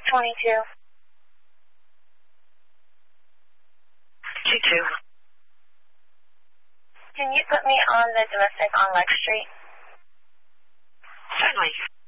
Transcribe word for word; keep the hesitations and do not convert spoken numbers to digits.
twenty-two. two two. Can you put me on the domestic on Lex Street? Certainly.